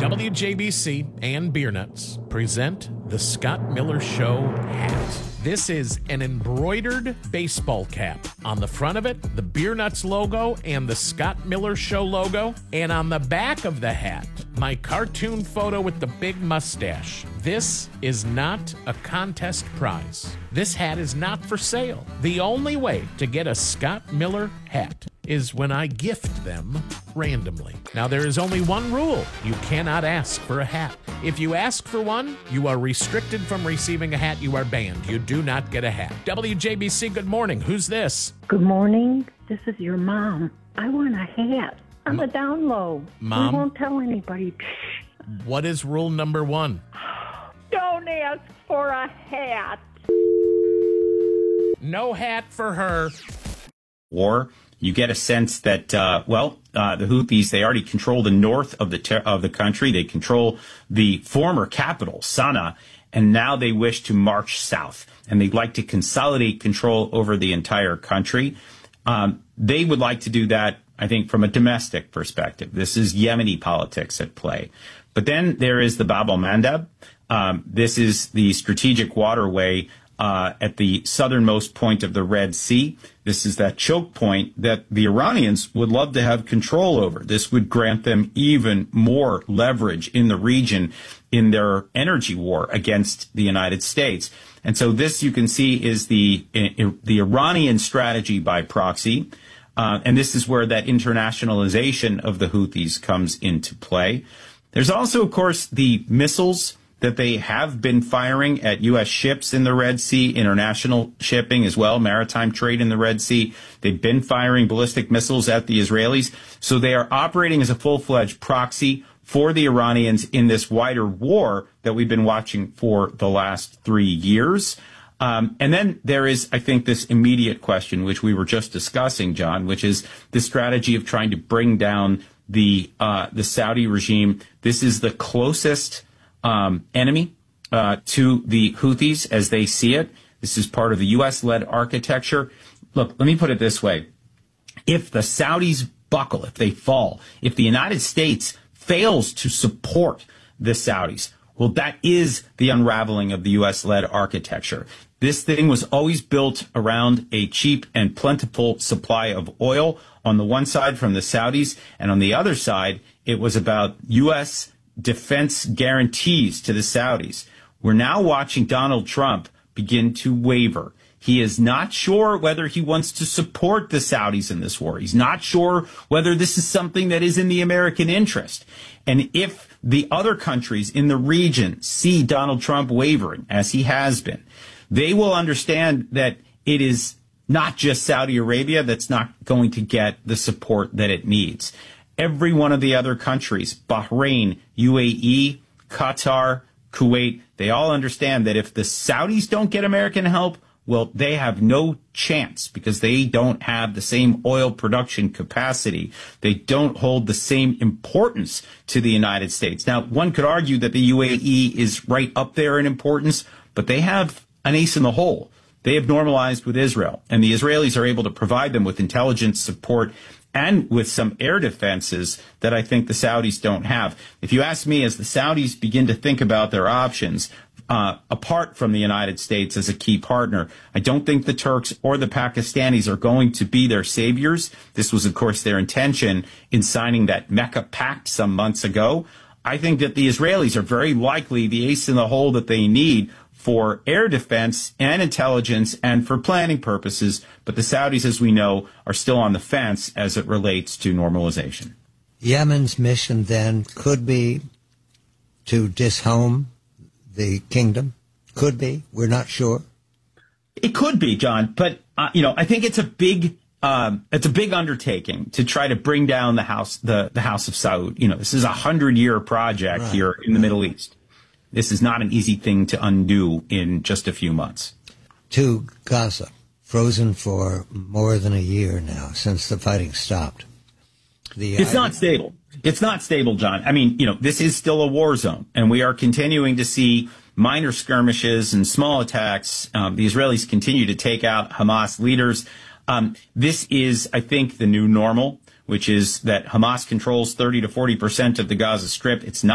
WJBC and Beer Nuts present the Scott Miller Show hat. This is an embroidered baseball cap. On the front of it, the Beer Nuts logo and the Scott Miller Show logo. And on the back of the hat, my cartoon photo with the big mustache. This is not a contest prize. This hat is not for sale. The only way to get a Scott Miller hat is when I gift them randomly. Now, there is only one rule. You cannot ask for a hat. If you ask for one, you are restricted from receiving a hat. You are banned. You do not get a hat. WJBC, good morning. Who's this? Good morning. This is your mom. I want a hat. I'm a down low. Mom? We won't tell anybody. What is rule number one? Don't ask for a hat. No hat for her. War. You get a sense that, the Houthis, they already control the north of the country. They control the former capital, Sana'a, and now they wish to march south. And they'd like to consolidate control over the entire country. They would like to do that, I think, from a domestic perspective. This is Yemeni politics at play. But then there is the Bab el-Mandeb. This is the strategic waterway at the southernmost point of the Red Sea. This is that choke point that the Iranians would love to have control over. This would grant them even more leverage in the region in their energy war against the United States. And so this, you can see, is the Iranian strategy by proxy. And this is where that internationalization of the Houthis comes into play. There's also, of course, the missiles that they have been firing at U.S. ships in the Red Sea, international shipping as well, maritime trade in the Red Sea. They've been firing ballistic missiles at the Israelis. So they are operating as a full-fledged proxy for the Iranians in this wider war that we've been watching for the last 3 years. And then there is, I think, this immediate question, which we were just discussing, John, which is the strategy of trying to bring down the Saudi regime. This is the closest enemy to the Houthis as they see it. This is part of the U.S.-led architecture. Look, let me put it this way. If the Saudis buckle, if they fall, if the United States fails to support the Saudis, well, that is the unraveling of the U.S.-led architecture. This thing was always built around a cheap and plentiful supply of oil on the one side from the Saudis, and on the other side, it was about U.S. defense guarantees to the Saudis. We're now watching Donald Trump begin to waver. He is not sure whether he wants to support the Saudis in this war. He's not sure whether this is something that is in the American interest. And if the other countries in the region see Donald Trump wavering, as he has been, they will understand that it is not just Saudi Arabia that's not going to get the support that it needs. Every one of the other countries, Bahrain, UAE, Qatar, Kuwait, they all understand that if the Saudis don't get American help, well, they have no chance because they don't have the same oil production capacity. They don't hold the same importance to the United States. Now, one could argue that the UAE is right up there in importance, but they have an ace in the hole. They have normalized with Israel, and the Israelis are able to provide them with intelligence support and with some air defenses that I think the Saudis don't have. If you ask me, as the Saudis begin to think about their options, apart from the United States as a key partner, I don't think the Turks or the Pakistanis are going to be their saviors. This was, of course, their intention in signing that Mecca Pact some months ago. I think that the Israelis are very likely the ace in the hole that they need for air defense and intelligence and for planning purposes. But the Saudis, as we know, are still on the fence as it relates to normalization. Yemen's mission then could be to dishome the kingdom. Could be. We're not sure. It could be, John. But, I think it's a big undertaking to try to bring down the House of Saud. This is a 100-year project here in the Middle East. This is not an easy thing to undo in just a few months. To Gaza, frozen for more than a year now since the fighting stopped. It's not stable. It's not stable, John. I mean, this is still a war zone, and we are continuing to see minor skirmishes and small attacks. The Israelis continue to take out Hamas leaders. This is, I think, the new normal, which is that Hamas controls 30 to 40% of the Gaza Strip. It's not